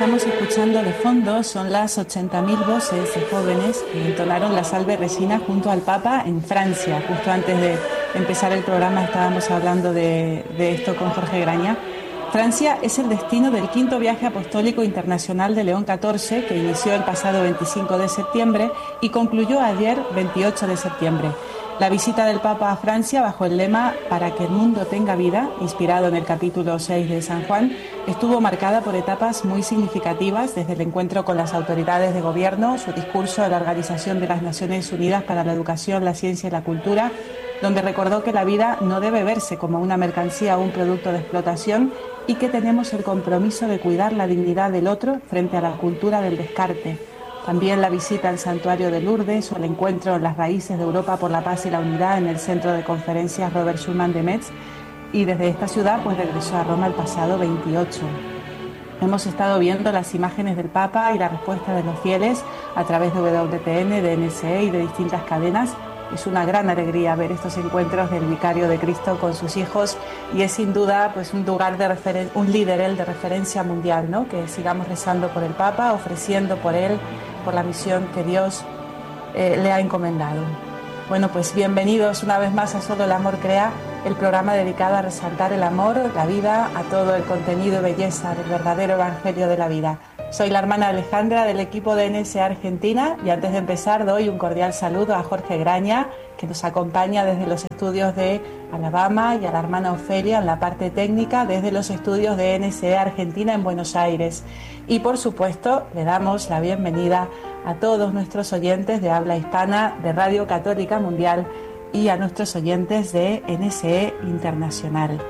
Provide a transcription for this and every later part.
estamos escuchando de fondo son las 80.000 voces de jóvenes que entonaron la Salve Regina junto al Papa en Francia. Justo antes de empezar el programa estábamos hablando de esto con Jorge Graña. Francia es el destino del quinto viaje apostólico internacional de León XIV, que inició el pasado 25 de septiembre y concluyó ayer 28 de septiembre. La visita del Papa a Francia bajo el lema «Para que el mundo tenga vida», inspirado en el capítulo 6 de San Juan, estuvo marcada por etapas muy significativas, desde el encuentro con las autoridades de gobierno, su discurso a la Organización de las Naciones Unidas para la Educación, la Ciencia y la Cultura, donde recordó que la vida no debe verse como una mercancía o un producto de explotación y que tenemos el compromiso de cuidar la dignidad del otro frente a la cultura del descarte. También la visita al santuario de Lourdes o el encuentro en las raíces de Europa por la paz y la unidad en el centro de conferencias Robert Schuman de Metz, y desde esta ciudad pues regresó a Roma el pasado 28. Hemos estado viendo las imágenes del Papa y la respuesta de los fieles a través de WTN, de NSE y de distintas cadenas. Es una gran alegría ver estos encuentros del Vicario de Cristo con sus hijos y es sin duda pues un lugar de un líder él de referencia mundial, ¿no? Que sigamos rezando por el Papa, ofreciendo por él, por la misión que Dios le ha encomendado. Bueno, pues bienvenidos una vez más a Solo el Amor Crea, el programa dedicado a resaltar el amor, la vida, a todo el contenido y belleza del verdadero Evangelio de la vida. Soy la hermana Alejandra del equipo de NSE Argentina y antes de empezar doy un cordial saludo a Jorge Graña, que nos acompaña desde los estudios de Alabama, y a la hermana Ofelia en la parte técnica desde los estudios de NSE Argentina en Buenos Aires. Y por supuesto le damos la bienvenida a todos nuestros oyentes de habla hispana de Radio Católica Mundial y a nuestros oyentes de NSE Internacional.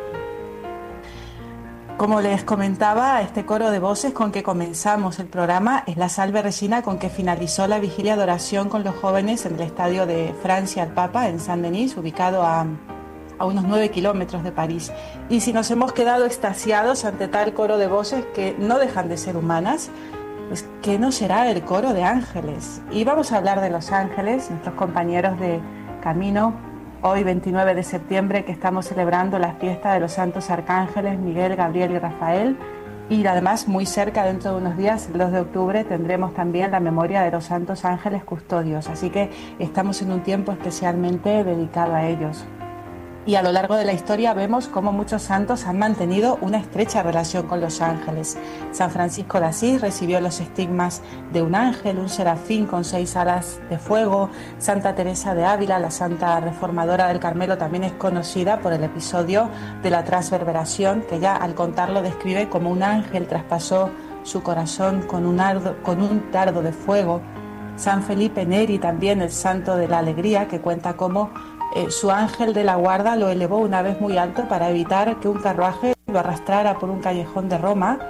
Como les comentaba, este coro de voces con que comenzamos el programa es la Salve Regina con que finalizó la vigilia de oración con los jóvenes en el estadio de Francia al Papa en Saint-Denis, ubicado a unos 9 kilómetros de París. Y si nos hemos quedado extasiados ante tal coro de voces que no dejan de ser humanas, pues ¿qué no será el coro de ángeles? Y vamos a hablar de los ángeles, nuestros compañeros de camino. Hoy, 29 de septiembre, que estamos celebrando la fiesta de los santos arcángeles Miguel, Gabriel y Rafael, y además muy cerca, dentro de unos días, el 2 de octubre, tendremos también la memoria de los santos ángeles custodios, así que estamos en un tiempo especialmente dedicado a ellos. Y a lo largo de la historia vemos cómo muchos santos han mantenido una estrecha relación con los ángeles. San Francisco de Asís recibió los estigmas de un ángel, un serafín con 6 alas de fuego. Santa Teresa de Ávila, la santa reformadora del Carmelo, también es conocida por el episodio de la transverberación, que ya al contarlo describe como un ángel traspasó su corazón con un dardo de fuego. San Felipe Neri, también el santo de la alegría, que cuenta cómo su ángel de la guarda lo elevó una vez muy alto para evitar que un carruaje lo arrastrara por un callejón de Roma.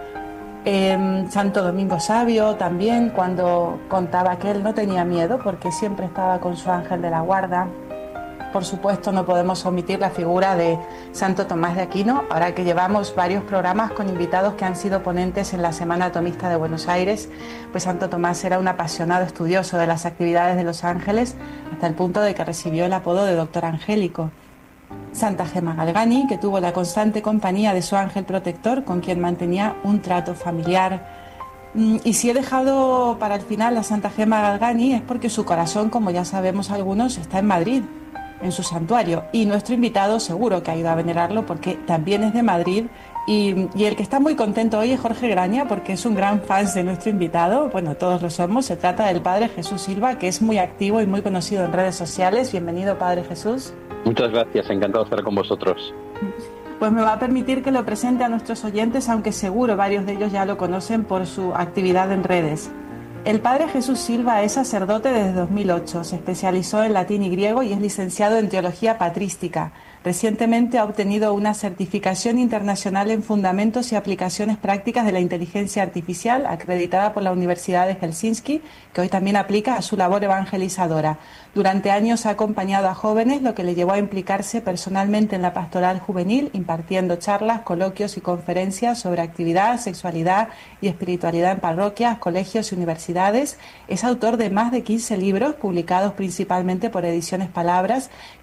Santo Domingo Sabio también, cuando contaba que él no tenía miedo porque siempre estaba con su ángel de la guarda. Por supuesto, no podemos omitir la figura de Santo Tomás de Aquino, ahora que llevamos varios programas con invitados que han sido ponentes en la Semana Atomista de Buenos Aires, pues Santo Tomás era un apasionado estudioso de las actividades de los ángeles, hasta el punto de que recibió el apodo de Doctor Angélico. Santa Gemma Galgani, que tuvo la constante compañía de su ángel protector, con quien mantenía un trato familiar. Y si he dejado para el final a Santa Gemma Galgani es porque su corazón, como ya sabemos algunos, está en Madrid, en su santuario, y nuestro invitado seguro que ha ido a venerarlo porque también es de Madrid, y el que está muy contento hoy es Jorge Graña porque es un gran fan de nuestro invitado. Bueno, todos lo somos. Se trata del Padre Jesús Silva, que es muy activo y muy conocido en redes sociales. Bienvenido, Padre Jesús. Muchas gracias, encantado de estar con vosotros. Pues me va a permitir que lo presente a nuestros oyentes, aunque seguro varios de ellos ya lo conocen por su actividad en redes. El Padre Jesús Silva es sacerdote desde 2008, se especializó en latín y griego y es licenciado en teología patrística. Recientemente ha obtenido una certificación internacional en fundamentos y aplicaciones prácticas de la inteligencia artificial, acreditada por la Universidad de Helsinki, que hoy también aplica a su labor evangelizadora. Durante años ha acompañado a jóvenes, lo que le llevó a implicarse personalmente en la pastoral juvenil, impartiendo charlas, coloquios y conferencias sobre actividad, sexualidad y espiritualidad en parroquias, colegios y universidades. Es autor de más de 15 libros, publicados principalmente por Ediciones Palabra,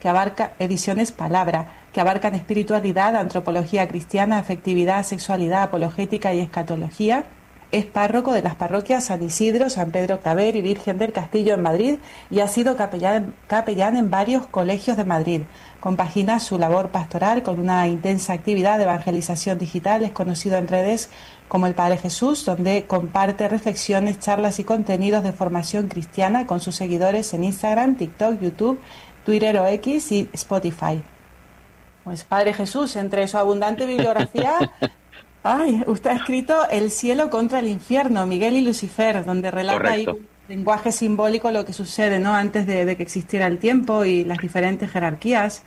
que abarcan espiritualidad, antropología cristiana, afectividad, sexualidad, apologética y escatología. es párroco de las parroquias San Isidro, San Pedro Claver y Virgen del Castillo en Madrid y ha sido capellán en varios colegios de Madrid. Compagina su labor pastoral con una intensa actividad de evangelización digital. Es conocido en redes como el Padre Jesús, donde comparte reflexiones, charlas y contenidos de formación cristiana con sus seguidores en Instagram, TikTok, YouTube, Twitter o X y Spotify. Pues Padre Jesús, entre su abundante bibliografía, usted ha escrito El cielo contra el infierno, Miguel y Lucifer, donde relata ahí Correcto. un lenguaje simbólico lo que sucede, ¿no? Antes de que existiera el tiempo y las diferentes jerarquías.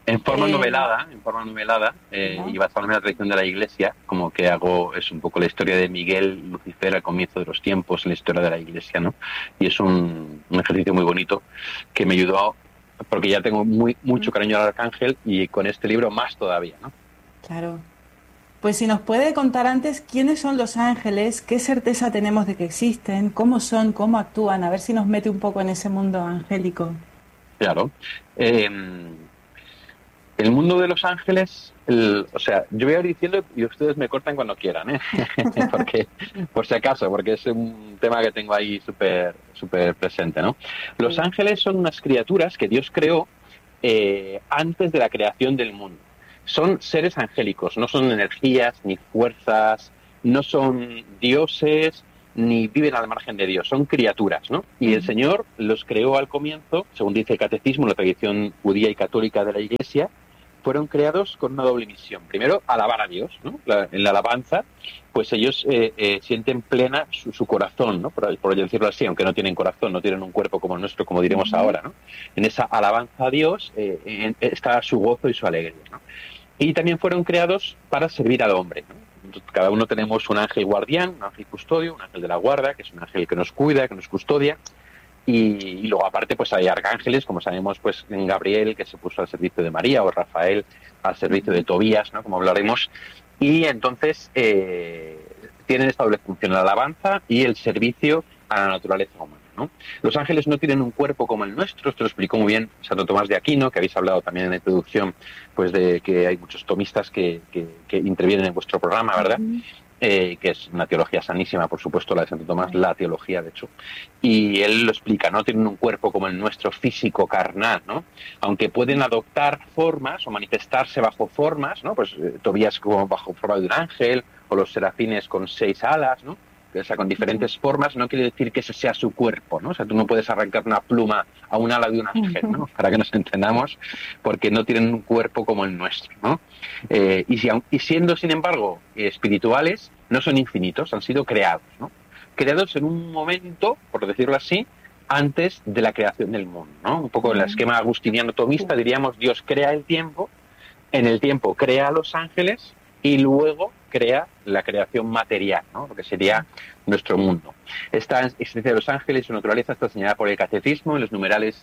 En forma novelada, y ¿No? basado en la tradición de la Iglesia, como que hago, es un poco la historia de Miguel y Lucifer al comienzo de los tiempos, en la historia de la Iglesia, ¿no? Y es un ejercicio muy bonito que me ayudó, porque ya tengo mucho cariño al arcángel y con este libro más todavía, ¿no? Claro. Pues si nos puede contar antes quiénes son los ángeles, qué certeza tenemos de que existen, cómo son, cómo actúan, a ver si nos mete un poco en ese mundo angélico. Claro. Eh, el mundo de los ángeles, o sea, yo voy a ir diciendo y ustedes me cortan cuando quieran, ¿eh? Porque, por si acaso, porque es un tema que tengo ahí súper presente, ¿no? Los Sí. ángeles son unas criaturas que Dios creó antes de la creación del mundo. Son seres angélicos, no son energías ni fuerzas, no son dioses ni viven al margen de Dios, son criaturas, ¿no? Y el Ujú. Señor los creó al comienzo, según dice el catecismo, la tradición judía y católica de la Iglesia, fueron creados con una doble misión. Primero, alabar a Dios, ¿no? En la alabanza, pues ellos sienten plena su corazón, ¿no? Por decirlo así, aunque no tienen corazón, no tienen un cuerpo como el nuestro, como diremos Ujú. ahora, ¿no? En esa alabanza a Dios está su gozo y su alegría, ¿no? Y también fueron creados para servir al hombre, ¿no? Cada uno tenemos un ángel guardián, un ángel custodio, un ángel de la guarda, que es un ángel que nos cuida, que nos custodia, y luego aparte pues hay arcángeles, como sabemos, pues en Gabriel, que se puso al servicio de María, o Rafael al servicio de Tobías, ¿no? Como hablaremos. Y entonces tienen esta doble función, la alabanza y el servicio a la naturaleza humana, ¿no? Los ángeles no tienen un cuerpo como el nuestro, esto lo explicó muy bien Santo Tomás de Aquino, que habéis hablado también en la introducción, pues de que hay muchos tomistas que intervienen en vuestro programa, ¿verdad? Ujú. Que es una teología sanísima, por supuesto, la de Santo Tomás, Sí. la teología, de hecho. Y él lo explica, no tienen un cuerpo como el nuestro físico, carnal, ¿no? Aunque pueden adoptar formas o manifestarse bajo formas, ¿no? Pues Tobías como bajo forma de un ángel, o los serafines con 6 alas, ¿no? O sea, con diferentes formas, no quiere decir que ese sea su cuerpo, ¿no? O sea, tú no puedes arrancar una pluma a un ala de un ángel, ¿no? Ujú. Para que nos entendamos, porque no tienen un cuerpo como el nuestro, ¿no? Y siendo, sin embargo, espirituales, no son infinitos, han sido creados, ¿no? Creados en un momento, por decirlo así, antes de la creación del mundo, ¿no? Un poco en el Ujú. esquema agustiniano tomista, Sí. diríamos, Dios crea el tiempo, en el tiempo crea a los ángeles y luego crea la creación material, ¿no? Lo que sería nuestro mundo. Esta existencia de los ángeles y su naturaleza está señalada por el catecismo en los numerales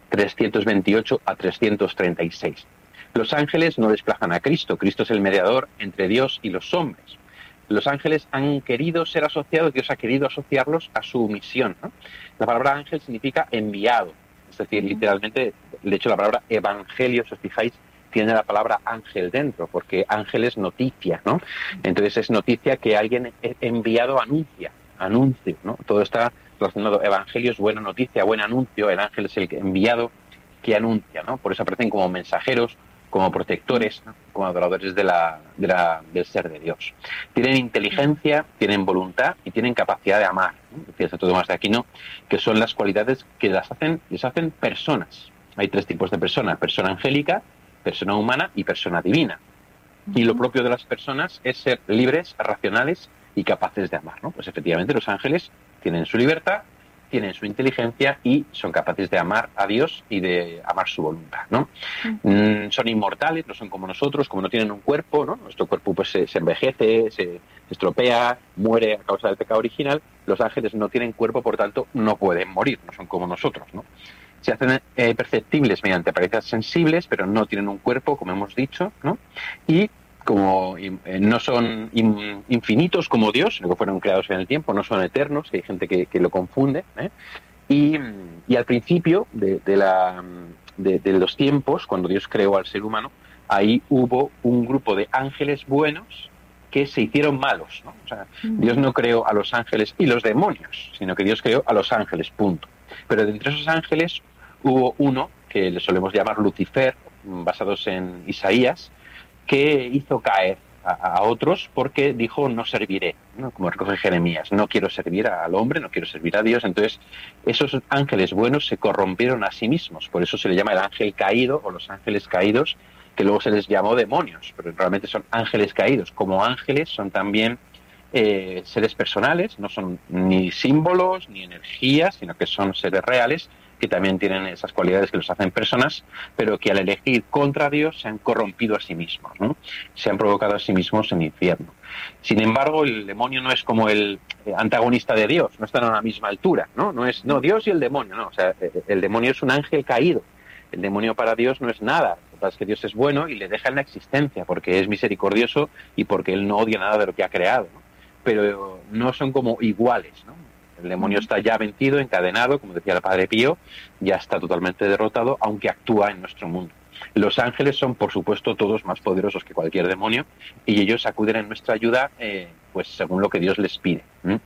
328 a 336. Los ángeles no desplazan a Cristo. Cristo es el mediador entre Dios y los hombres. Los ángeles han querido ser asociados, Dios ha querido asociarlos a su misión, ¿no? La palabra ángel significa enviado, es decir, Ujú. literalmente, de hecho la palabra evangelio, si os fijáis, tiene la palabra ángel dentro, porque ángel es noticia, ¿no? Entonces es noticia que alguien enviado anuncio, ¿no? Todo está relacionado. Evangelio es buena noticia, buen anuncio. El ángel es el enviado que anuncia, ¿no? Por eso aparecen como mensajeros, como protectores, ¿no? Como adoradores del ser de Dios. Tienen inteligencia, tienen voluntad y tienen capacidad de amar, ¿no? Decía Santo Tomás de Aquino, que son las cualidades que les hacen personas. Hay 3 tipos de personas: persona angélica, persona humana y persona divina. Y lo Ujú. propio de las personas es ser libres, racionales y capaces de amar, ¿no? Pues efectivamente los ángeles tienen su libertad, tienen su inteligencia y son capaces de amar a Dios y de amar su voluntad, ¿no? Ujú. Son inmortales, no son como nosotros, como no tienen un cuerpo, ¿no? Nuestro cuerpo pues se envejece, se estropea, muere a causa del pecado original. Los ángeles no tienen cuerpo, por tanto no pueden morir, no son como nosotros, ¿no? Se hacen perceptibles mediante apariencias sensibles, pero no tienen un cuerpo, como hemos dicho, ¿no? Y como no son infinitos como Dios, sino que fueron creados en el tiempo, no son eternos, que hay gente que lo confunde, ¿eh? Y al principio de los tiempos, cuando Dios creó al ser humano, ahí hubo un grupo de ángeles buenos que se hicieron malos, ¿no? O sea, Dios no creó a los ángeles y los demonios, sino que Dios creó a los ángeles, punto. Pero de entre esos ángeles hubo uno, que le solemos llamar Lucifer, basados en Isaías, que hizo caer a otros porque dijo no serviré, ¿no? Como recoge Jeremías, no quiero servir al hombre, no quiero servir a Dios. Entonces esos ángeles buenos se corrompieron a sí mismos, por eso se le llama el ángel caído o los ángeles caídos, que luego se les llamó demonios, pero realmente son ángeles caídos. Como ángeles son también seres personales, no son ni símbolos ni energías, sino que son seres reales que también tienen esas cualidades que los hacen personas, pero que al elegir contra Dios se han corrompido a sí mismos, ¿no? Se han provocado a sí mismos en el infierno. Sin embargo, el demonio no es como el antagonista de Dios, no están a la misma altura, ¿no? No es Dios y el demonio, no. O sea, el demonio es un ángel caído. El demonio para Dios no es nada. Lo que pasa es que Dios es bueno y le deja en la existencia porque es misericordioso y porque Él no odia nada de lo que ha creado, ¿no? Pero no son como iguales, ¿no? El demonio está ya vencido, encadenado, como decía el Padre Pío, ya está totalmente derrotado, aunque actúa en nuestro mundo. Los ángeles son, por supuesto, todos más poderosos que cualquier demonio y ellos acuden en nuestra ayuda, pues según lo que Dios les pide.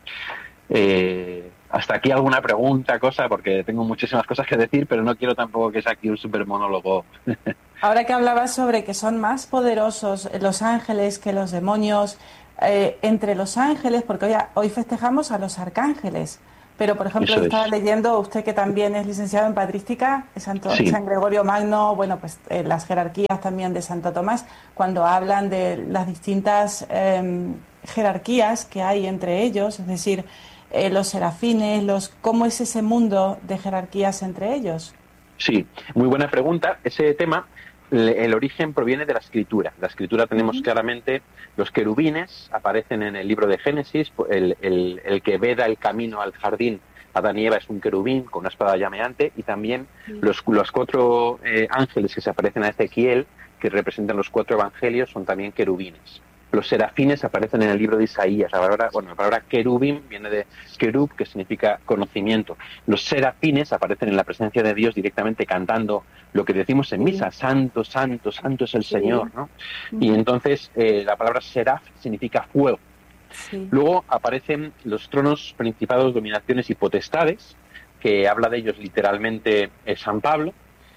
Hasta aquí alguna pregunta, cosa, porque tengo muchísimas cosas que decir, pero no quiero tampoco que sea aquí un super monólogo. Ahora que hablabas sobre que son más poderosos los ángeles que los demonios, entre los ángeles, porque hoy festejamos a los arcángeles, pero por ejemplo estaba leyendo, usted que también es licenciado en patrística, San Gregorio Magno, bueno, pues las jerarquías también de Santo Tomás, cuando hablan de las distintas jerarquías que hay entre ellos, es decir, los serafines, ¿cómo es ese mundo de jerarquías entre ellos? Sí, muy buena pregunta. Ese tema, el origen proviene de la Escritura. La Escritura tenemos claramente los querubines, aparecen en el libro de Génesis, el que veda el camino al jardín, Adán y Eva, es un querubín con una espada llameante, y también los 4 ángeles que se aparecen a Ezequiel, que representan los 4 evangelios, son también querubines. Los serafines aparecen en el libro de Isaías. La palabra querubín viene de querub, que significa conocimiento. Los serafines aparecen en la presencia de Dios directamente cantando lo que decimos en misa, santo, santo, santo es el Señor, ¿no? Y entonces la palabra seraf significa fuego. Luego aparecen los tronos, principados, dominaciones y potestades, que habla de ellos literalmente San Pablo.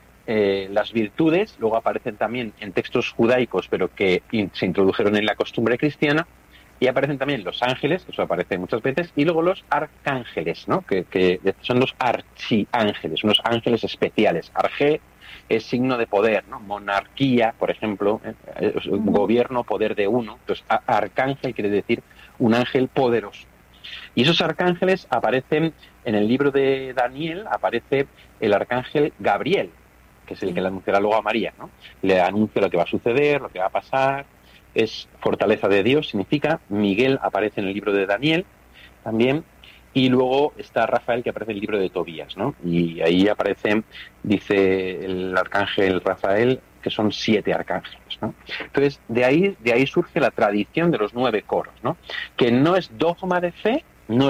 Las virtudes luego aparecen también en textos judaicos, pero que se introdujeron en la costumbre cristiana, y aparecen también los ángeles, que eso aparece muchas veces, y luego los arcángeles, ¿no? que son los archiángeles, unos ángeles especiales. Arge es signo de poder, ¿no? Monarquía, por ejemplo, gobierno, poder de uno. Entonces, arcángel quiere decir un ángel poderoso. Y esos arcángeles aparecen en el libro de Daniel, aparece el arcángel Gabriel, que es el que le anunciará luego a María, ¿no? Le anuncia lo que va a suceder, lo que va a pasar, es fortaleza de Dios, significa. Miguel aparece en el libro de Daniel también, y luego está Rafael, que aparece en el libro de Tobías, ¿no? Y ahí aparecen, dice el arcángel Rafael, que son 7 arcángeles, ¿no? Entonces, de ahí surge la tradición de los 9 coros, ¿no? Que no es dogma de fe,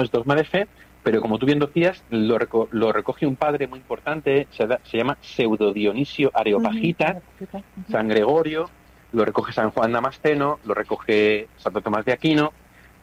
pero como tú bien decías, lo recoge un padre muy importante, se llama Pseudo Dionisio Areopagita, San Gregorio, lo recoge San Juan Damasceno, lo recoge Santo Tomás de Aquino,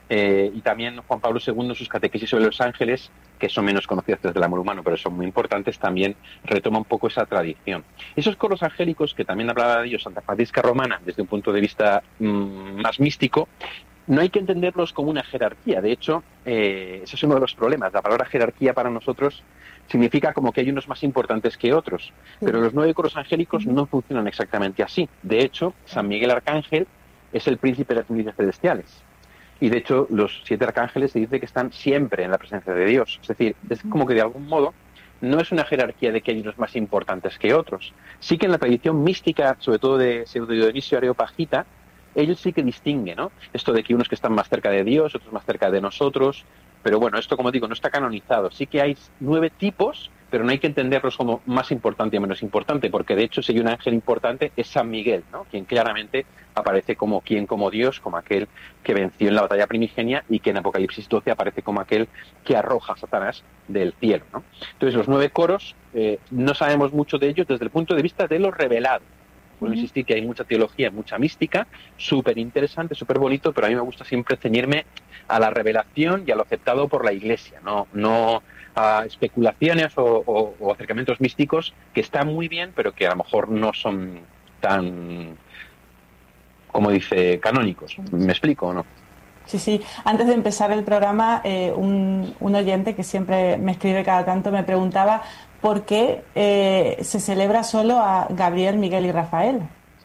y también Juan Pablo II en sus catequesis sobre los ángeles, que son menos conocidas desde el amor humano, pero son muy importantes, también retoma un poco esa tradición. Esos coros angélicos, que también hablaba de ellos Santa Francisca Romana, desde un punto de vista más místico, no hay que entenderlos como una jerarquía. De hecho, ese es uno de los problemas. La palabra jerarquía para nosotros significa como que hay unos más importantes que otros. Pero los 9 coros angélicos no funcionan exactamente así. De hecho, San Miguel Arcángel es el príncipe de las milicias celestiales. Y de hecho, los 7 arcángeles se dice que están siempre en la presencia de Dios. Es decir, es como que de algún modo no es una jerarquía de que hay unos más importantes que otros. Sí que en la tradición mística, sobre todo de Pseudo Dionisio Areopagita, ellos sí que distinguen, ¿no? Esto de que unos que están más cerca de Dios, otros más cerca de nosotros, pero bueno, esto, como digo, no está canonizado. Sí que hay 9 tipos, pero no hay que entenderlos como más importante y menos importante, porque de hecho si hay un ángel importante es San Miguel, ¿no? Quien claramente aparece como Dios, como aquel que venció en la batalla primigenia, y que en Apocalipsis 12 aparece como aquel que arroja a Satanás del cielo, ¿no? Entonces los 9 coros, no sabemos mucho de ellos desde el punto de vista de lo revelado. Puedo insistir que hay mucha teología, mucha mística, súper interesante, súper bonito, pero a mí me gusta siempre ceñirme a la revelación y a lo aceptado por la Iglesia, no a especulaciones o acercamientos místicos que están muy bien, pero que a lo mejor no son tan, como dice, canónicos. ¿Me explico o no? Sí, sí. Antes de empezar el programa, un oyente que siempre me escribe cada tanto me preguntaba por qué se celebra solo a Gabriel, Miguel y Rafael.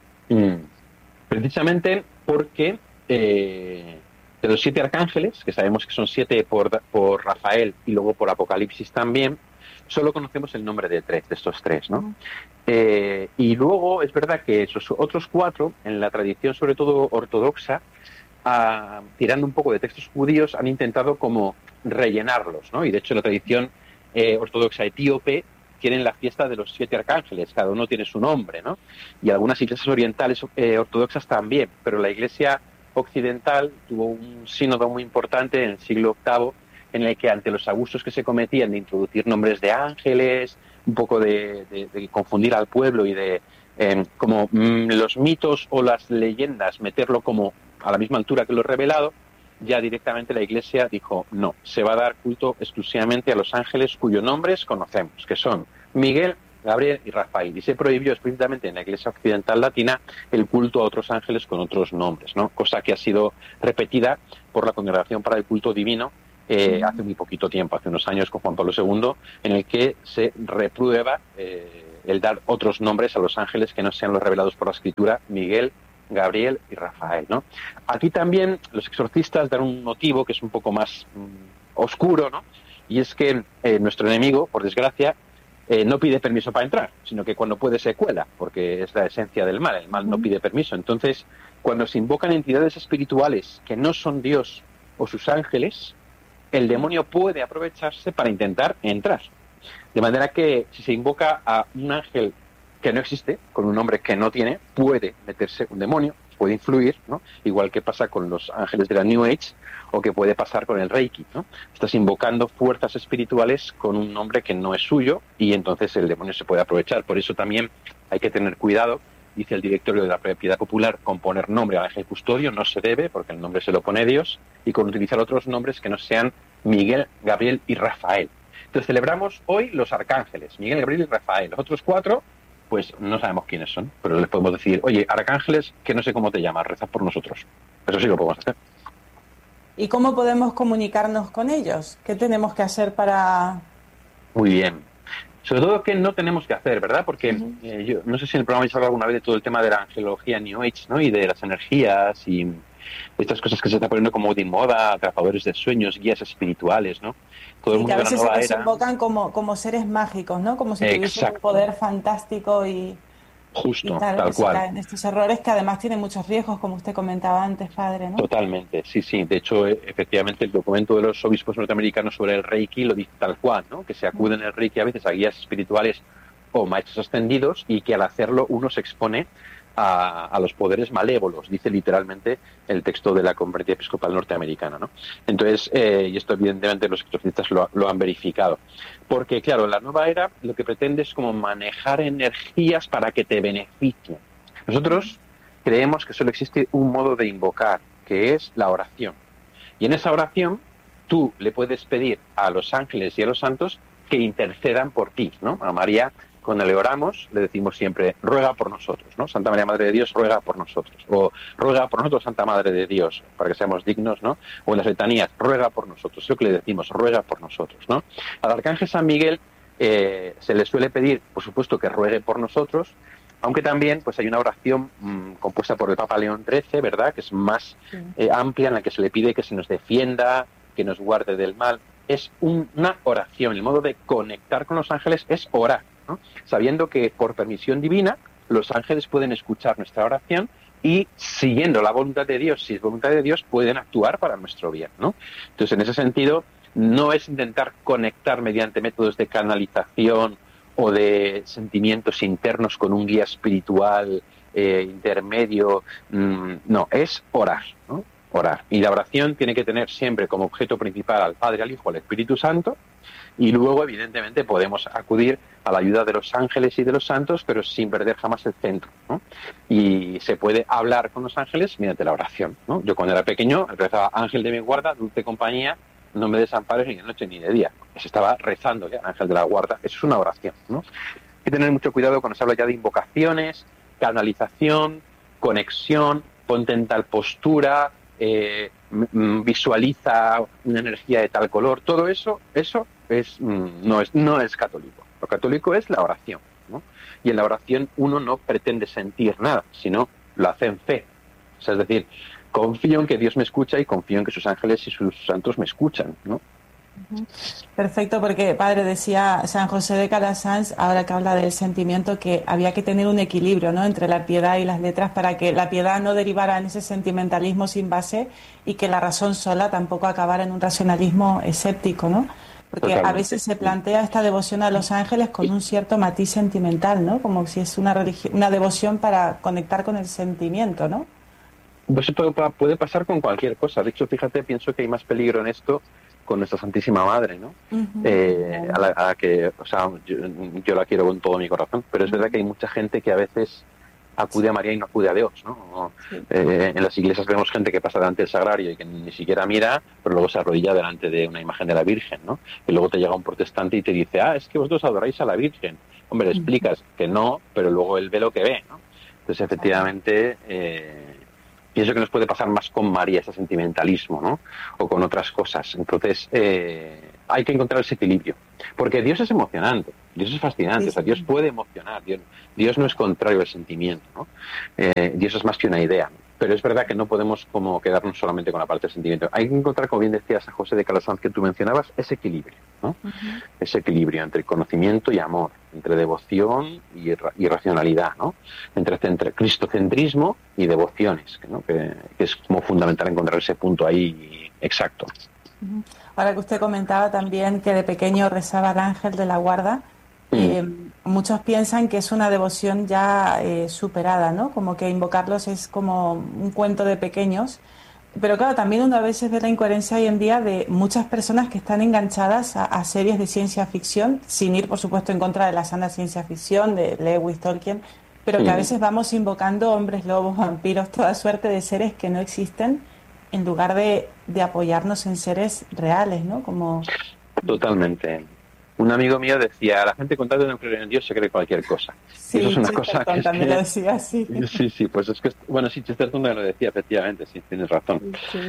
Precisamente porque de los 7 arcángeles, que sabemos que son 7 por Rafael y luego por Apocalipsis también, solo conocemos el nombre de 3, de estos 3, ¿no? Y luego es verdad que esos otros 4, en la tradición sobre todo ortodoxa, tirando un poco de textos judíos, han intentado como rellenarlos, ¿no? Y de hecho la tradición ortodoxa etíope tienen la fiesta de los 7 arcángeles, cada uno tiene su nombre, ¿no? Y algunas iglesias orientales ortodoxas también, pero la iglesia occidental tuvo un sínodo muy importante en el siglo VIII en el que ante los abusos que se cometían de introducir nombres de ángeles, un poco de confundir al pueblo y de como los mitos o las leyendas meterlo como a la misma altura que lo revelado, ya directamente la Iglesia dijo, no, se va a dar culto exclusivamente a los ángeles cuyos nombres conocemos, que son Miguel, Gabriel y Rafael. Y se prohibió explícitamente en la Iglesia Occidental Latina el culto a otros ángeles con otros nombres, ¿no? Cosa que ha sido repetida por la Congregación para el Culto Divino hace muy poquito tiempo, hace unos años con Juan Pablo II, en el que se reprueba el dar otros nombres a los ángeles que no sean los revelados por la Escritura, Miguel, Gabriel y Rafael, ¿no? Aquí también los exorcistas dan un motivo que es un poco más oscuro, ¿no? Y es que nuestro enemigo, por desgracia, no pide permiso para entrar, sino que cuando puede se cuela, porque es la esencia del mal. El mal no pide permiso. Entonces, cuando se invocan entidades espirituales que no son Dios o sus ángeles, el demonio puede aprovecharse para intentar entrar. De manera que si se invoca a un ángel que no existe, con un nombre que no tiene, puede meterse un demonio, puede influir, ¿no? Igual que pasa con los ángeles de la New Age o que puede pasar con el Reiki, ¿no? Estás invocando fuerzas espirituales con un nombre que no es suyo y entonces el demonio se puede aprovechar. Por eso también hay que tener cuidado, dice el directorio de la Piedad Popular, con poner nombre al ángel custodio no se debe, porque el nombre se lo pone Dios, y con utilizar otros nombres que no sean Miguel, Gabriel y Rafael. Entonces celebramos hoy los arcángeles, Miguel, Gabriel y Rafael. Los otros 4, pues no sabemos quiénes son, pero les podemos decir, oye, arcángeles, que no sé cómo te llamas, rezad por nosotros. Eso sí lo podemos hacer. ¿Y cómo podemos comunicarnos con ellos? ¿Qué tenemos que hacer para...? Muy bien. Sobre todo, ¿qué no tenemos que hacer, verdad? Porque yo no sé si en el programa habéis hablado alguna vez de todo el tema de la angelología New Age, ¿no? Y de las energías y estas cosas que se están poniendo como de moda, atrapadores de sueños, guías espirituales, ¿no? Todo el mundo que a de la veces nueva se los era. invocan como seres mágicos, ¿no? Como si tuviesen un poder fantástico y Justo, claro, tal que se cual. caen estos errores que además tienen muchos riesgos, como usted comentaba antes, padre, ¿no? Totalmente, sí, sí. De hecho, efectivamente, el documento de los obispos norteamericanos sobre el Reiki lo dice tal cual, ¿no? Que se acuden en el Reiki a veces a guías espirituales o maestros ascendidos y que al hacerlo uno se expone a los poderes malévolos, dice literalmente el texto de la Conferencia Episcopal Norteamericana, ¿no? Entonces, y esto evidentemente los exorcistas lo han verificado. Porque, claro, la nueva era lo que pretende es como manejar energías para que te beneficien. Nosotros creemos que solo existe un modo de invocar, que es la oración. Y en esa oración tú le puedes pedir a los ángeles y a los santos que intercedan por ti, ¿no? A María, cuando le oramos, le decimos siempre, ruega por nosotros, ¿no? Santa María, Madre de Dios, ruega por nosotros. O ruega por nosotros, Santa Madre de Dios, para que seamos dignos, ¿no? O en las letanías, ruega por nosotros. Es lo que le decimos, ruega por nosotros, ¿no? Al Arcángel San Miguel se le suele pedir, por supuesto, que ruegue por nosotros, aunque también pues hay una oración compuesta por el Papa León XIII, ¿verdad?, que es más amplia, en la que se le pide que se nos defienda, que nos guarde del mal. Es una oración. El modo de conectar con los ángeles es orar, ¿no? Sabiendo que por permisión divina los ángeles pueden escuchar nuestra oración y, siguiendo la voluntad de Dios, si es voluntad de Dios, pueden actuar para nuestro bien, ¿no? Entonces, en ese sentido, no es intentar conectar mediante métodos de canalización o de sentimientos internos con un guía espiritual intermedio, no, es orar, ¿no? Orar. Y la oración tiene que tener siempre como objeto principal al Padre, al Hijo, al Espíritu Santo, Y luego, evidentemente, podemos acudir a la ayuda de los ángeles y de los santos, pero sin perder jamás el centro, ¿no? Y se puede hablar con los ángeles mediante la oración, ¿no? Yo cuando era pequeño rezaba: ángel de mi guarda, dulce compañía, no me desampares ni de noche ni de día. Se estaba rezando al ángel de la guarda. Eso es una oración, ¿no? Hay que tener mucho cuidado cuando se habla ya de invocaciones, canalización, conexión, ponte en tal postura, visualiza una energía de tal color. Todo eso no es católico. Lo católico es la oración, ¿no? Y en la oración uno no pretende sentir nada, sino lo hace en fe. O sea, es decir, confío en que Dios me escucha y confío en que sus ángeles y sus santos me escuchan, ¿no? Perfecto, porque padre, decía San José de Calasanz, ahora que habla del sentimiento, que había que tener un equilibrio, ¿no?, entre la piedad y las letras, para que la piedad no derivara en ese sentimentalismo sin base y que la razón sola tampoco acabara en un racionalismo escéptico, ¿no? Porque a veces se plantea esta devoción a los ángeles con un cierto matiz sentimental, ¿no? Como si es una devoción para conectar con el sentimiento, ¿no? Pues puede pasar con cualquier cosa. De hecho, fíjate, pienso que hay más peligro en esto con nuestra Santísima Madre, ¿no? A la que, o sea, yo la quiero con todo mi corazón, pero es verdad que hay mucha gente que a veces acude a María y no acude a Dios, ¿no? Sí. En las iglesias vemos gente que pasa delante del sagrario y que ni siquiera mira, pero luego se arrodilla delante de una imagen de la Virgen, ¿no? Y luego te llega un protestante y te dice: es que vosotros adoráis a la Virgen. Hombre, le explicas que no, pero luego él ve lo que ve, ¿no? Entonces, efectivamente, pienso que nos puede pasar más con María, ese sentimentalismo, ¿no? O con otras cosas. Entonces, hay que encontrar ese equilibrio. Porque Dios es emocionante, Dios es fascinante, sí. O sea, Dios puede emocionar, Dios no es contrario al sentimiento, ¿no? Dios es más que una idea, ¿no? Pero es verdad que no podemos como quedarnos solamente con la parte del sentimiento. Hay que encontrar, como bien decías a José de Calasanz, que tú mencionabas, ese equilibrio, ¿no? Ese equilibrio entre conocimiento y amor, entre devoción y racionalidad, ¿no? Entre cristocentrismo y devociones, ¿no? Que es como fundamental encontrar ese punto ahí exacto. Ahora que usted comentaba también que de pequeño rezaba al ángel de la guarda, muchos piensan que es una devoción ya superada, ¿no? Como que invocarlos es como un cuento de pequeños. Pero claro, también uno a veces ve la incoherencia hoy en día de muchas personas que están enganchadas a series de ciencia ficción, sin ir, por supuesto, en contra de la sana ciencia ficción, de Lewis, Tolkien, pero que a veces vamos invocando hombres, lobos, vampiros, toda suerte de seres que no existen, en lugar de apoyarnos en seres reales, ¿no? Como... Totalmente. Un amigo mío decía: la gente con tal de no creer en Dios se cree cualquier cosa. Sí, y eso es una cosa que también lo decía así. Sí, pues es que, bueno, sí, Chesterton lo decía, efectivamente, sí, tienes razón. Sí.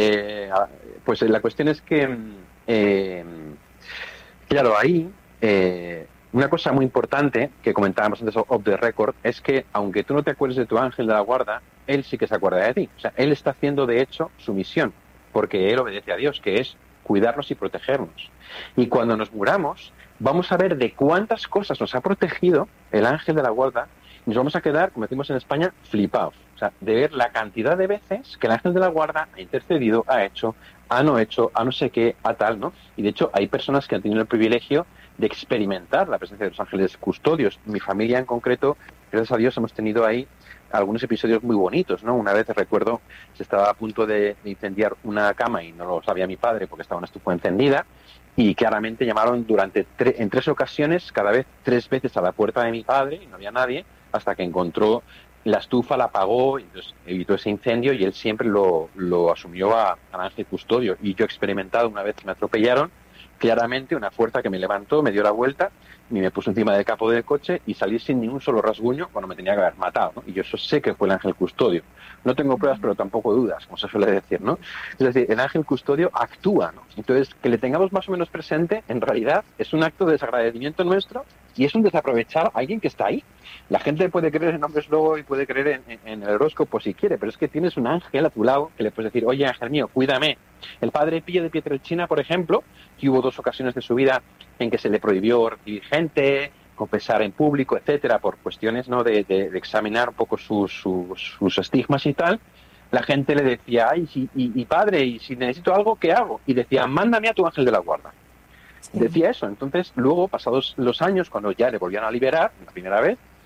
Pues la cuestión es que, claro, ahí, una cosa muy importante que comentábamos antes off the record es que, aunque tú no te acuerdes de tu ángel de la guarda, él sí que se acuerda de ti. O sea, él está haciendo, de hecho, su misión, porque él obedece a Dios, que es cuidarnos y protegernos. Y cuando nos muramos, vamos a ver de cuántas cosas nos ha protegido el ángel de la guarda y nos vamos a quedar, como decimos en España, flipados. O sea, de ver la cantidad de veces que el ángel de la guarda ha intercedido, ha hecho, ha no sé qué, a tal, ¿no? Y de hecho hay personas que han tenido el privilegio de experimentar la presencia de los ángeles custodios. Mi familia en concreto, gracias a Dios, hemos tenido ahí algunos episodios muy bonitos, ¿no? Una vez recuerdo, se estaba a punto de incendiar una cama y no lo sabía mi padre porque estaba una estufa encendida, y claramente llamaron en 3 ocasiones, cada vez 3 veces a la puerta de mi padre y no había nadie, hasta que encontró la estufa, la apagó y entonces evitó ese incendio, y él siempre lo asumió al ángel custodio. Y yo he experimentado, una vez que me atropellaron, claramente una fuerza que me levantó, me dio la vuelta y me puso encima del capó del coche y salí sin ningún solo rasguño cuando me tenía que haber matado, ¿no? Y yo eso sé que fue el ángel custodio. No tengo pruebas, pero tampoco dudas, como se suele decir, ¿no? Es decir, el ángel custodio actúa, ¿no? Entonces, que le tengamos más o menos presente, en realidad, es un acto de desagradecimiento nuestro y es un desaprovechar a alguien que está ahí. La gente puede creer en hombres lobo y puede creer en el horóscopo si quiere, pero es que tienes un ángel a tu lado que le puedes decir: oye, ángel mío, cuídame. El padre Pío de Pietrelcina, por ejemplo, que hubo 2 ocasiones de su vida en que se le prohibió recibir gente, confesar en público, etcétera, por cuestiones, ¿no?, de examinar un poco sus estigmas y tal. La gente le decía: ay, y padre, y si necesito algo, ¿qué hago? Y decía: mándame a tu ángel de la guarda. Sí. Decía eso. Entonces, luego, pasados los años, cuando ya le volvían a liberar, la primera vez,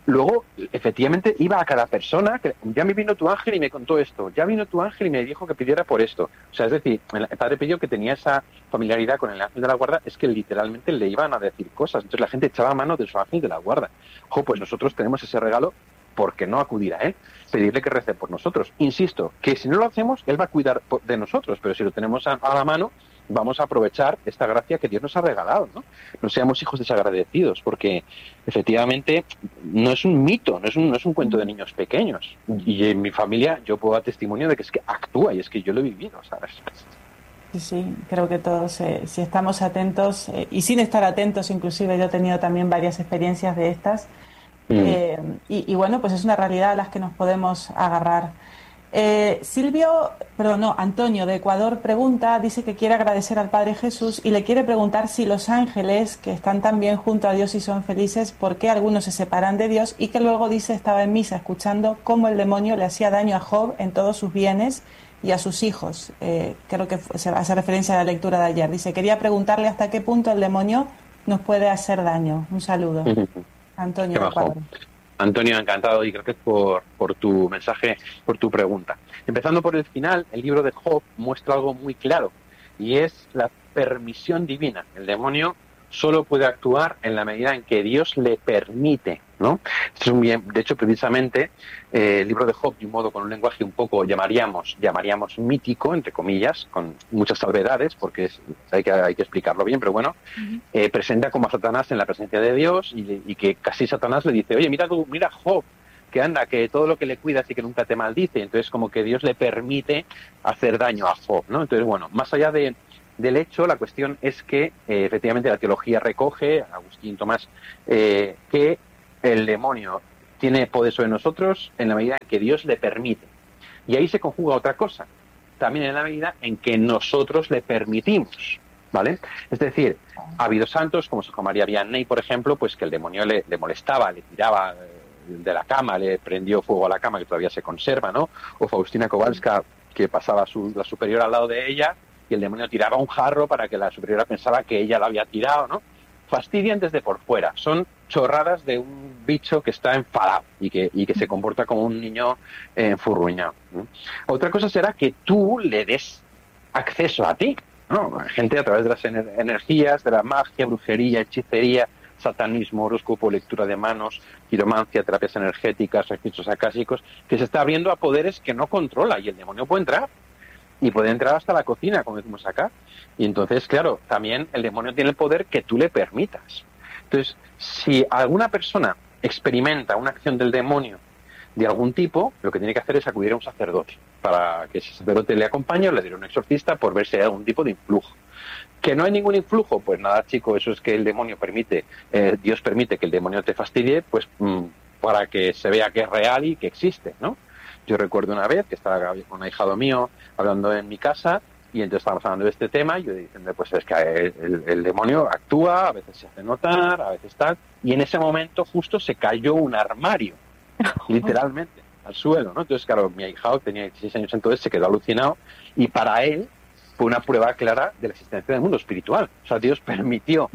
luego, efectivamente, iba a cada persona, que ya me vino tu ángel y me contó esto, ya vino tu ángel y me dijo que pidiera por esto. O sea, es decir, el padre pidió que tenía esa familiaridad con el ángel de la guarda, es que literalmente le iban a decir cosas. Entonces la gente echaba mano de su ángel de la guarda. Ojo, pues nosotros tenemos ese regalo, ¿por qué no acudir a él? Pedirle que rece por nosotros. Insisto, que si no lo hacemos, él va a cuidar de nosotros, pero si lo tenemos a la mano, vamos a aprovechar esta gracia que Dios nos ha regalado, ¿no? No seamos hijos desagradecidos, porque efectivamente no es un mito, no es un cuento de niños pequeños. Y en mi familia yo puedo dar testimonio de que es que actúa y es que yo lo he vivido, ¿sabes? Sí, sí, creo que todos, si estamos atentos, y sin estar atentos, inclusive yo he tenido también varias experiencias de estas, Mm. y bueno, pues es una realidad a las que nos podemos agarrar. Antonio de Ecuador pregunta, dice que quiere agradecer al Padre Jesús y le quiere preguntar si los ángeles, que están también junto a Dios y son felices, ¿por qué algunos se separan de Dios? Y que luego dice, estaba en misa escuchando cómo el demonio le hacía daño a Job en todos sus bienes y a sus hijos. Creo que se hace referencia a la lectura de ayer. Dice, quería preguntarle hasta qué punto el demonio nos puede hacer daño. Un saludo. Qué Antonio de bajo. Ecuador. Antonio, encantado y gracias por tu mensaje, por tu pregunta. Empezando por el final, el libro de Job muestra algo muy claro y es la permisión divina. El demonio solo puede actuar en la medida en que Dios le permite, ¿no? Esto es de hecho, precisamente, el libro de Job, de un modo con un lenguaje un poco llamaríamos mítico, entre comillas, con muchas salvedades, porque hay que explicarlo bien, pero bueno, presenta como a Satanás en la presencia de Dios y que casi Satanás le dice, oye, mira Job, que anda, que todo lo que le cuidas y que nunca te maldice. Entonces, como que Dios le permite hacer daño a Job, ¿no? Entonces, bueno, más allá del hecho, la cuestión es que efectivamente la teología recoge, Agustín Tomás, que el demonio tiene poder sobre nosotros en la medida en que Dios le permite. Y ahí se conjuga otra cosa, también en la medida en que nosotros le permitimos, ¿vale? Es decir, ha habido santos como San Juan María Vianney, por ejemplo, pues que el demonio le molestaba, le tiraba de la cama, le prendió fuego a la cama, que todavía se conserva, ¿no? O Faustina Kowalska, que pasaba la superiora al lado de ella y el demonio tiraba un jarro para que la superiora pensaba que ella lo había tirado, ¿no? Fastidian desde por fuera, son chorradas de un bicho que está enfadado y que se comporta como un niño enfurruñado, ¿no? Otra cosa será que tú le des acceso a ti, ¿no? Gente a través de las energías, de la magia, brujería, hechicería, satanismo, horóscopo, lectura de manos, quiromancia, terapias energéticas, registros acásicos, que se está abriendo a poderes que no controla y el demonio puede entrar. Y puede entrar hasta la cocina, como decimos acá. Y entonces, claro, también el demonio tiene el poder que tú le permitas. Entonces, si alguna persona experimenta una acción del demonio de algún tipo, lo que tiene que hacer es acudir a un sacerdote para que ese sacerdote le acompañe o le dé un exorcista por ver si hay algún tipo de influjo. ¿Que no hay ningún influjo? Pues nada, chico, eso es que el demonio permite, Dios permite que el demonio te fastidie, pues para que se vea que es real y que existe, ¿no? Yo recuerdo una vez que estaba con un ahijado mío hablando en mi casa y entonces estábamos hablando de este tema y yo diciendo, pues es que el demonio actúa, a veces se hace notar, a veces tal, y en ese momento justo se cayó un armario, literalmente, al suelo, ¿no? Entonces, claro, mi ahijado tenía 16 años entonces, se quedó alucinado y para él fue una prueba clara de la existencia del mundo espiritual. O sea, Dios permitió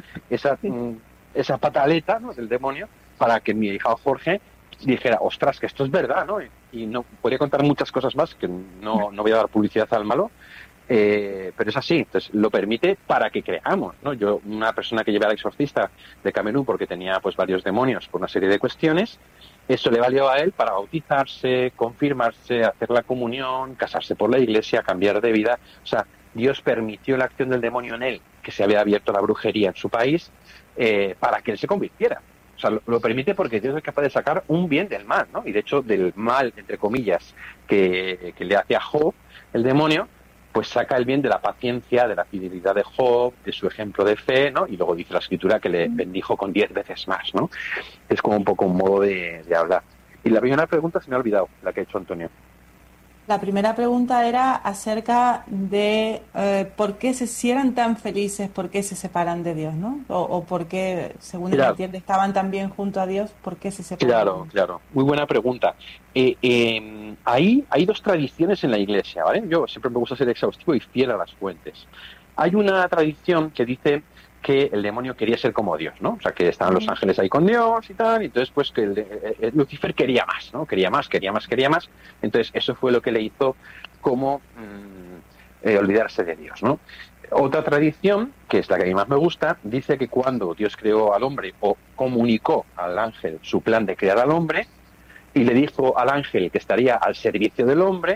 esa pataleta, ¿no?, del demonio para que mi ahijado Jorge dijera, ostras, que esto es verdad, ¿no? Y no podría contar muchas cosas más, que no voy a dar publicidad al malo, pero es así. Entonces lo permite para que creamos, ¿no? Yo, una persona que llevé al exorcista de Camerún porque tenía pues varios demonios por una serie de cuestiones, eso le valió a él para bautizarse, confirmarse, hacer la comunión, casarse por la iglesia, cambiar de vida. O sea, Dios permitió la acción del demonio en él, que se había abierto la brujería en su país, para que él se convirtiera. O sea, lo permite porque Dios es capaz de sacar un bien del mal, ¿no? Y de hecho, del mal, entre comillas, que le hace a Job, el demonio, pues saca el bien de la paciencia, de la fidelidad de Job, de su ejemplo de fe, ¿no? Y luego dice la Escritura que le bendijo con 10 veces más, ¿no? Es como un poco un modo de hablar. Y la primera pregunta se me ha olvidado, la que ha hecho Antonio. La primera pregunta era acerca de por qué si eran tan felices, por qué se separan de Dios, ¿no? O por qué, según él Claro. entiende, estaban tan bien junto a Dios, ¿por qué se separan de Claro, Dios? claro. Muy buena pregunta. Ahí hay dos tradiciones en la Iglesia, ¿vale? Yo siempre me gusta ser exhaustivo y fiel a las fuentes. Hay una tradición que dice que el demonio quería ser como Dios, ¿no? O sea, que estaban los ángeles ahí con Dios y tal, y entonces pues que Lucifer quería más, ¿no? Quería más. Entonces eso fue lo que le hizo como olvidarse de Dios, ¿no? Otra tradición, que es la que a mí más me gusta, dice que cuando Dios creó al hombre o comunicó al ángel su plan de crear al hombre y le dijo al ángel que estaría al servicio del hombre,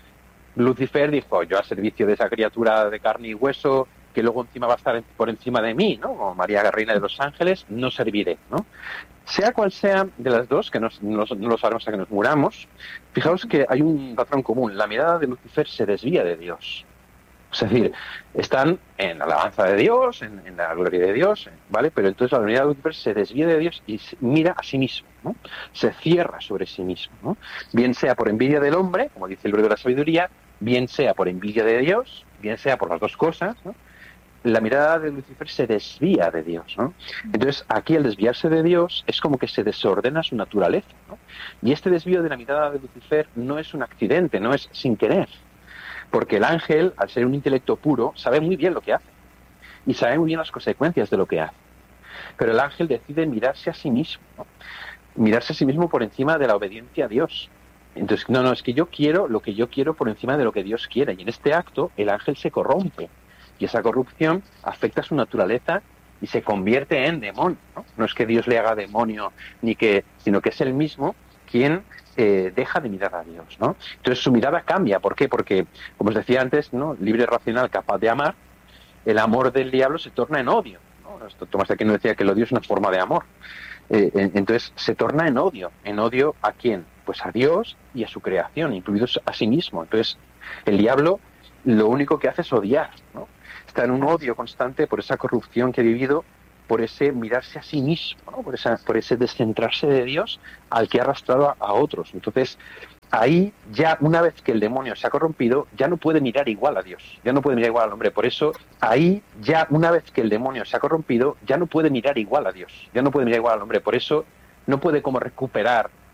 Lucifer dijo, yo al servicio de esa criatura de carne y hueso que luego encima va a estar por encima de mí, ¿no? Como María, reina de los ángeles, no serviré, ¿no? Sea cual sea de las dos, que no lo sabremos hasta que nos muramos, fijaos que hay un patrón común. La mirada de Lucifer se desvía de Dios. Es decir, están en la alabanza de Dios, en la gloria de Dios, ¿vale? Pero entonces la mirada de Lucifer se desvía de Dios y mira a sí mismo, ¿no? Se cierra sobre sí mismo, ¿no? Bien sea por envidia del hombre, como dice el libro de la sabiduría, bien sea por envidia de Dios, bien sea por las dos cosas, ¿no? La mirada de Lucifer se desvía de Dios, ¿no? Entonces, aquí al desviarse de Dios es como que se desordena su naturaleza, ¿no? Y este desvío de la mirada de Lucifer no es un accidente, no es sin querer, porque el ángel, al ser un intelecto puro, sabe muy bien lo que hace y sabe muy bien las consecuencias de lo que hace. Pero el ángel decide mirarse a sí mismo, ¿no? Mirarse a sí mismo por encima de la obediencia a Dios. Entonces, no, es que yo quiero lo que yo quiero por encima de lo que Dios quiere. Y en este acto, el ángel se corrompe. Y esa corrupción afecta a su naturaleza y se convierte en demonio, ¿no? No es que Dios le haga demonio, sino que es él mismo quien deja de mirar a Dios, ¿no? Entonces su mirada cambia. ¿Por qué? Porque, como os decía antes, ¿no? Libre, racional, capaz de amar, el amor del diablo se torna en odio, ¿no? Tomás de Aquino decía que el odio es una forma de amor. Entonces se torna en odio. ¿En odio a quién? Pues a Dios y a su creación, incluidos a sí mismo. Entonces el diablo lo único que hace es odiar, ¿no? Está en un odio constante por esa corrupción que ha vivido, por ese mirarse a sí mismo, ¿no? por ese descentrarse de Dios al que ha arrastrado a otros. Entonces, ahí ya, una vez que el demonio se ha corrompido, ya no puede mirar igual a Dios, ya no puede mirar igual al hombre. Por eso, ahí ya, una vez que el demonio se ha corrompido, ya no puede mirar igual a Dios, ya no puede mirar igual al hombre. Por eso, no puede como recuperar